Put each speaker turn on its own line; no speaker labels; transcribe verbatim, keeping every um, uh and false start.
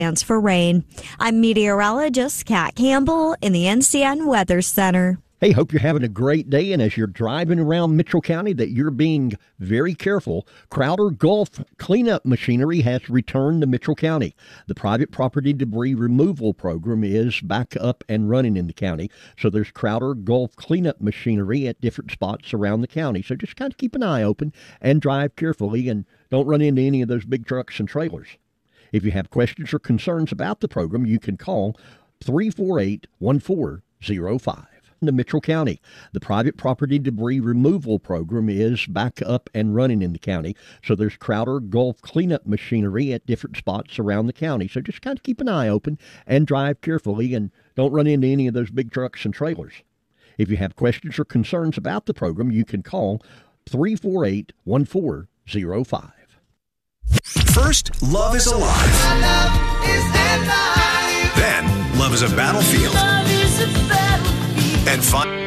Chance for rain. I'm meteorologist Kat Campbell in the N C N Weather Center.
Hey, hope you're having a great day, and as you're driving around Mitchell County, that you're being very careful. Crowder Gulf cleanup machinery has returned to Mitchell County. The private property debris removal program is back up and running in the county, so there's Crowder Gulf cleanup machinery at different spots around the county. So just kind of keep an eye open and drive carefully, and don't run into any of those big trucks and trailers. If you have questions or concerns about the program, you can call three four eight, one four zero five. To Mitchell County. The private property debris removal program is back up and running in the county, so there's Crowder Gulf cleanup machinery at different spots around the county. So just kind of keep an eye open and drive carefully, and don't run into any of those big trucks and trailers. If you have questions or concerns about the program, you can call three four eight, one four zero five.
First, love is alive.
Love is alive.
Then, love is a battlefield.
Love is a battlefield.
And fun.